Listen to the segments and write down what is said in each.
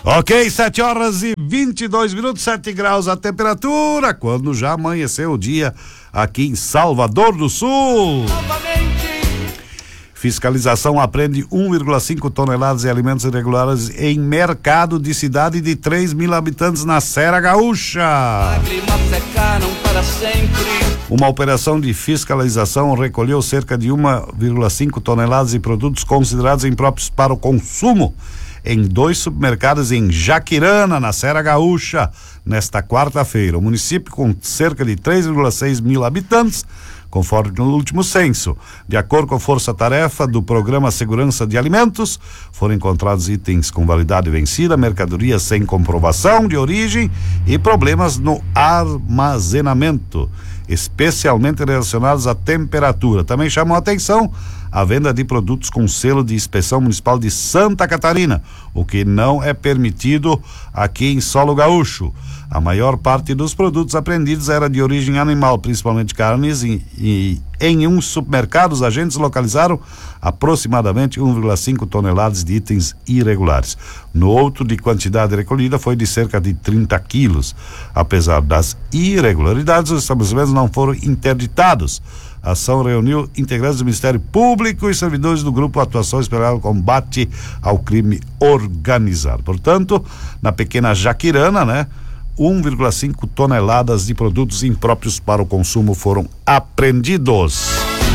Ok, 7h22, 7 graus a temperatura, quando já amanheceu o dia aqui em Salvador do Sul. Fiscalização apreende 1,5 toneladas de alimentos irregulares em mercado de cidade de 3 mil habitantes na Serra Gaúcha. Uma operação de fiscalização recolheu cerca de 1,5 toneladas de produtos considerados impróprios para o consumo em 2 supermercados em Jaquirana, na Serra Gaúcha, nesta quarta-feira. O município, com cerca de 3,6 mil habitantes, conforme no último censo. De acordo com a força-tarefa do Programa Segurança de Alimentos, foram encontrados itens com validade vencida, mercadorias sem comprovação de origem e problemas no armazenamento, especialmente relacionados à temperatura. Também chamou a atenção a venda de produtos com selo de inspeção municipal de Santa Catarina, o que não é permitido aqui em solo gaúcho. A maior parte dos produtos apreendidos era de origem animal, principalmente carnes, e em um supermercado os agentes localizaram aproximadamente 1,5 toneladas de itens irregulares. No outro, de quantidade recolhida, foi de cerca de 30 quilos. Apesar das irregularidades, os estabelecimentos não foram interditados. A ação reuniu integrantes do Ministério Público e servidores do Grupo Atuação Especial no Combate ao Crime Organizado. Portanto, na pequena Jaquirana, 1,5 toneladas de produtos impróprios para o consumo foram apreendidos.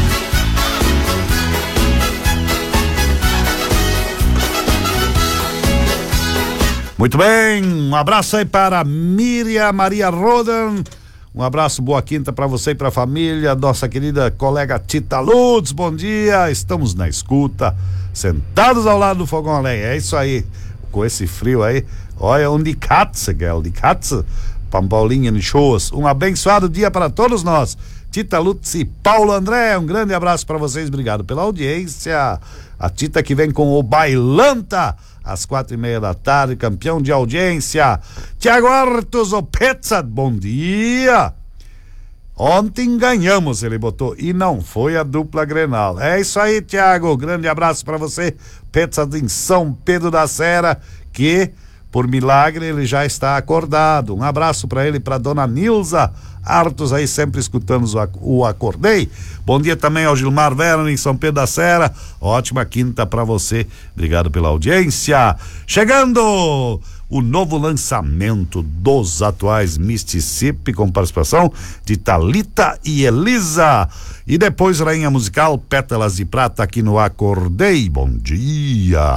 Muito bem, um abraço aí para Miriam Maria Rodan. Um abraço, boa quinta para você e para a família, nossa querida colega Tita Lutz, bom dia, estamos na escuta, sentados ao lado do fogão a lenha, é isso aí, com esse frio aí, olha, um de Katze, Paulinha de Shows, um abençoado dia para todos nós, Tita Lutz e Paulo André, um grande abraço para vocês, obrigado pela audiência, a Tita que vem com o Bailanta, às 4:30 da tarde, campeão de audiência, Tiago Artos, o Pizza, bom dia. Ontem ganhamos, ele botou, e não foi a dupla Grenal. É isso aí, Tiago, grande abraço para você, Pizza em São Pedro da Serra, que por milagre ele já está acordado. Um abraço para ele, para dona Nilza Artos aí, sempre escutando o Acordei. Bom dia também ao Gilmar Werner em São Pedro da Serra, ótima quinta para você, obrigado pela audiência. Chegando o novo lançamento dos atuais Mississippi, com participação de Thalita e Elisa, e depois rainha musical Pétalas de Prata aqui no Acordei. Bom dia.